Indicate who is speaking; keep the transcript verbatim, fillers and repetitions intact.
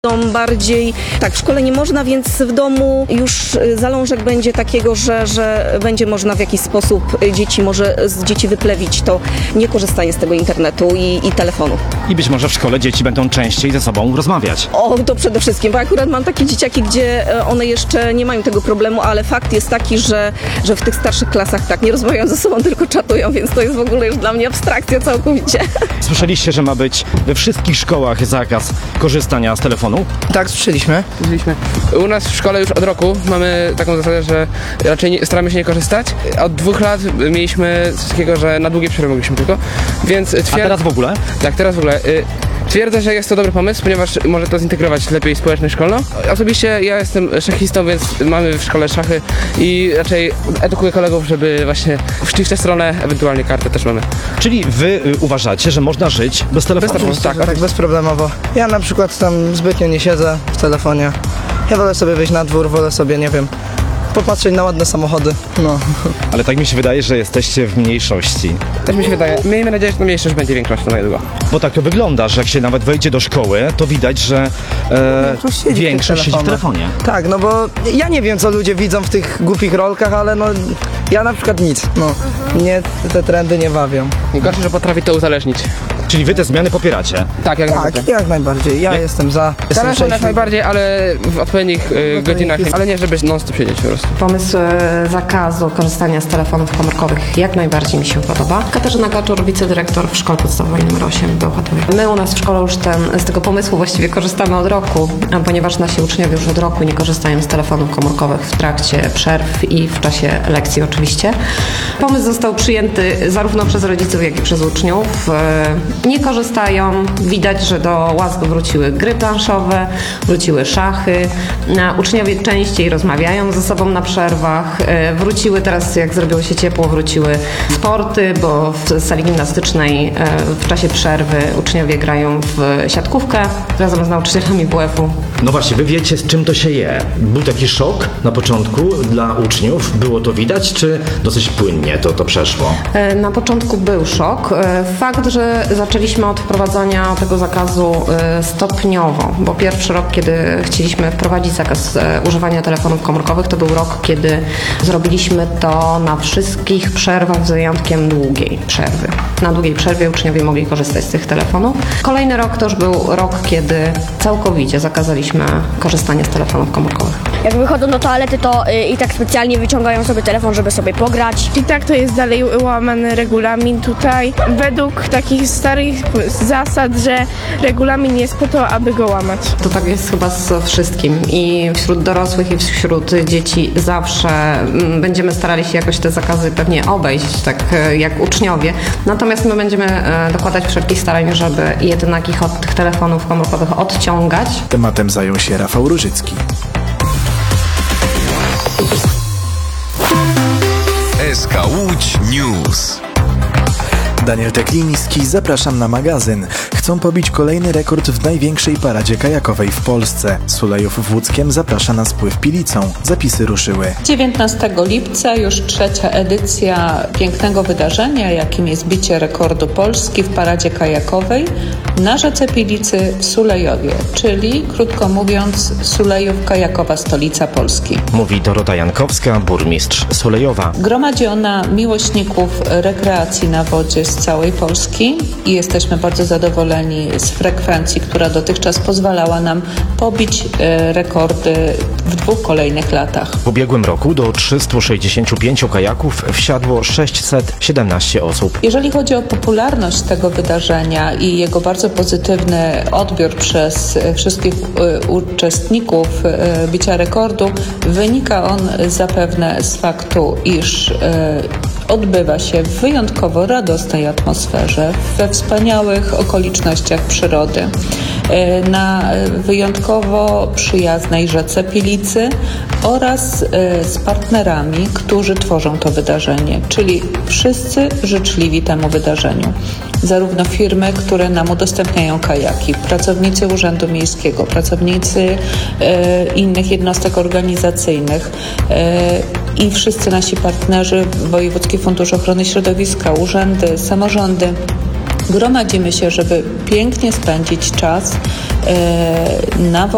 Speaker 1: Dom bardziej, tak, w szkole nie można, więc w domu już zalążek będzie takiego, że, że będzie można w jakiś sposób dzieci, może z dzieci wyplewić to niekorzystanie z tego internetu i, i telefonu.
Speaker 2: I być może w szkole dzieci będą częściej ze sobą rozmawiać.
Speaker 1: O, to przede wszystkim, bo akurat mam takie dzieciaki, gdzie one jeszcze nie mają tego problemu, ale fakt jest taki, że, że w tych starszych klasach tak nie rozmawiają ze sobą, tylko czatują, więc to jest w ogóle już dla mnie abstrakcja całkowicie.
Speaker 2: Słyszeliście, że ma być we wszystkich szkołach zakaz korzystania z telefonu?
Speaker 3: Tak, słyszeliśmy.
Speaker 4: Słyszeliśmy. U nas w szkole już od roku mamy taką zasadę, że raczej nie, staramy się nie korzystać. Od dwóch lat mieliśmy coś takiego, że na długie przerwy mogliśmy tylko, więc twierd...
Speaker 2: A teraz w ogóle?
Speaker 4: Tak, teraz w ogóle. Y Twierdzę, że jest to dobry pomysł, ponieważ może to zintegrować lepiej społeczność szkolną. Osobiście ja jestem szachistą, więc mamy w szkole szachy i raczej edukuję kolegów, żeby właśnie w tę stronę ewentualnie kartę też mamy.
Speaker 2: Czyli wy y, uważacie, że można żyć bez telefonu?
Speaker 4: Bez telefonu,
Speaker 3: Tak, tak, bezproblemowo. Ja na przykład tam zbytnio nie siedzę w telefonie. Ja wolę sobie wyjść na dwór, wolę sobie, nie wiem, popatrzeć na ładne samochody. No.
Speaker 2: Ale tak mi się wydaje, że jesteście w mniejszości.
Speaker 4: Też mi się wydaje. Miejmy nadzieję, że to mniejszość będzie większością na niedługo.
Speaker 2: Bo tak to wygląda, że jak się nawet wejdzie do szkoły, to widać, że e,
Speaker 3: Większość siedzi w tych
Speaker 2: większość siedzi w
Speaker 3: telefonach.
Speaker 2: telefonie.
Speaker 3: Tak, no bo ja nie wiem, co ludzie widzą w tych głupich rolkach, ale no ja na przykład nic. No, mnie te trendy nie bawią.
Speaker 4: Gorsze, że potrafi to uzależnić.
Speaker 2: Czyli wy te zmiany popieracie?
Speaker 4: Tak, jak
Speaker 3: Tak,
Speaker 4: najbardziej.
Speaker 3: jak najbardziej. Ja
Speaker 2: Jak-
Speaker 3: jestem za. Jestem
Speaker 4: Telefon jak
Speaker 3: szczęśliwy.
Speaker 4: najbardziej, ale w odpowiednich y, godzinach,
Speaker 3: jest-
Speaker 4: ale nie żeby non-stop siedzieć po prostu.
Speaker 5: Pomysł e, zakazu korzystania z telefonów komórkowych jak najbardziej mi się podoba. Katarzyna Gaczur, wicedyrektor w szkole podstawowej numer osiem w Bełchatowie. My u nas w szkole już ten, z tego pomysłu właściwie korzystamy od roku, a ponieważ nasi uczniowie już od roku nie korzystają z telefonów komórkowych w trakcie przerw i w czasie lekcji oczywiście. Pomysł został przyjęty zarówno przez rodziców, jak i przez uczniów. E, Nie korzystają. Widać, że do łask wróciły gry planszowe, wróciły szachy. E, Uczniowie częściej rozmawiają ze sobą na przerwach. E, Wróciły teraz, jak zrobiło się ciepło, wróciły sporty, bo w sali gimnastycznej e, w czasie przerwy uczniowie grają w siatkówkę razem z nauczycielami W F-u.
Speaker 2: No właśnie, wy wiecie, z czym to się je. Był taki szok na początku dla uczniów? Było to widać, czy dosyć płynnie to, to przeszło?
Speaker 5: E, Na początku był szok. E, Fakt, że zaczęliśmy od wprowadzania tego zakazu e, stopniowo, bo pierwszy rok, kiedy chcieliśmy wprowadzić zakaz e, używania telefonów komórkowych, to był rok, kiedy zrobiliśmy to na wszystkich przerwach z wyjątkiem długiej przerwy. Na długiej przerwie uczniowie mogli korzystać z tych telefonów. Kolejny rok to już był rok, kiedy całkowicie zakazaliśmy korzystania z telefonów komórkowych.
Speaker 6: Jak wychodzą do toalety, to y, i tak specjalnie wyciągają sobie telefon, żeby sobie pograć.
Speaker 7: I tak to jest dalej łamany regulamin tutaj. Według takich starych zasad, że regulamin jest po to, aby go łamać.
Speaker 5: To tak jest chyba z wszystkim i wśród dorosłych i wśród dzieci zawsze mm, będziemy starali się jakoś te zakazy pewnie obejść, tak e, jak uczniowie. Natomiast my będziemy e, dokładać wszelkich starań, żeby jednak ich od tych telefonów komórkowych odciągać.
Speaker 8: Tematem zajął się Rafał Różycki.
Speaker 9: S K Łódź News.
Speaker 8: Daniel Tekliński, zapraszam na magazyn. Chcą pobić kolejny rekord w największej paradzie kajakowej w Polsce. Sulejów w Łódzkiem zaprasza na spływ Pilicą. Zapisy ruszyły.
Speaker 10: dziewiętnastego lipca już trzecia edycja pięknego wydarzenia, jakim jest bicie rekordu Polski w paradzie kajakowej na rzece Pilicy w Sulejowie, czyli krótko mówiąc Sulejów kajakowa stolica Polski.
Speaker 2: Mówi Dorota Jankowska, burmistrz Sulejowa.
Speaker 10: Gromadzi ona miłośników rekreacji na wodzie z całej Polski i jesteśmy bardzo zadowoleni z frekwencji, która dotychczas pozwalała nam pobić e, rekordy w dwóch kolejnych latach.
Speaker 2: W ubiegłym roku do trzystu sześćdziesięciu pięciu kajaków wsiadło sześćset siedemnaście osób.
Speaker 10: Jeżeli chodzi o popularność tego wydarzenia i jego bardzo pozytywny odbiór przez wszystkich e, uczestników e, bicia rekordu, wynika on zapewne z faktu, iż e, odbywa się w wyjątkowo radosnej atmosferze, we wspaniałych okolicznościach przyrody, e, na wyjątkowo przyjaznej rzece Pilicy oraz e, z partnerami, którzy tworzą to wydarzenie, czyli wszyscy życzliwi temu wydarzeniu. Zarówno firmy, które nam udostępniają kajaki, pracownicy Urzędu Miejskiego, pracownicy e, innych jednostek organizacyjnych e, i wszyscy nasi partnerzy, Wojewódzki Fundusz Ochrony Środowiska, urzędy, samorządy. Gromadzimy się, żeby pięknie spędzić czas e, na